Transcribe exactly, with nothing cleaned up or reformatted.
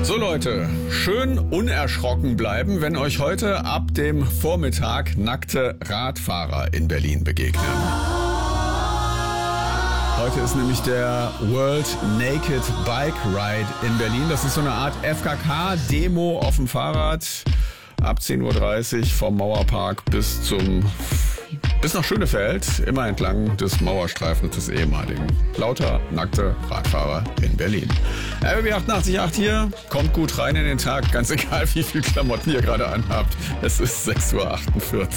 So Leute, schön unerschrocken bleiben, wenn euch heute ab dem Vormittag nackte Radfahrer in Berlin begegnen. Heute ist nämlich der World Naked Bike Ride in Berlin. Das ist so eine Art F K K-Demo auf dem Fahrrad. Ab zehn Uhr dreißig vom Mauerpark bis zum bis nach Schönefeld, immer entlang des Mauerstreifens des ehemaligen. Lauter nackte Radfahrer in Berlin. R B B achtundachtzig Komma acht hier, kommt gut rein in den Tag, ganz egal wie viel Klamotten ihr gerade anhabt. Es ist sechs Uhr achtundvierzig.